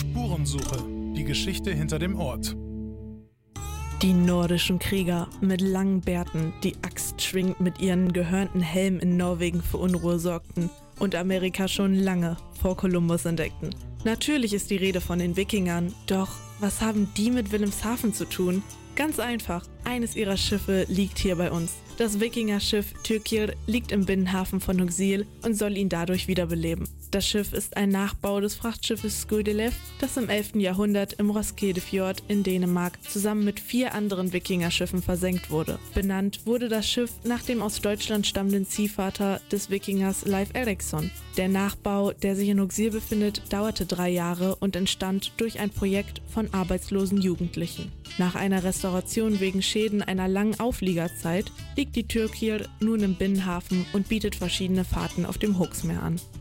Spurensuche. Die Geschichte hinter dem Ort. Die nordischen Krieger mit langen Bärten, die Axt schwingend mit ihren gehörnten Helmen in Norwegen für Unruhe sorgten und Amerika schon lange vor Kolumbus entdeckten. Natürlich ist die Rede von den Wikingern, doch was haben die mit Wilhelmshaven zu tun? Ganz einfach, eines ihrer Schiffe liegt hier bei uns. Das Wikingerschiff Tyrkir liegt im Binnenhafen von Hugsil und soll ihn dadurch wiederbeleben. Das Schiff ist ein Nachbau des Frachtschiffes Skødelev, das im 11. Jahrhundert im Roskedefjord in Dänemark zusammen mit 4 anderen Wikingerschiffen versenkt wurde. Benannt wurde das Schiff nach dem aus Deutschland stammenden Ziehvater des Wikingers Leif Erikson. Der Nachbau, der sich in Hugsil befindet, dauerte 3 Jahre und entstand durch ein Projekt von arbeitslosen Jugendlichen. Nach einer Restauration wegen Schäden einer langen Aufliegerzeit liegt die Tyrkir nun im Binnenhafen und bietet verschiedene Fahrten auf dem Hogsmeer an.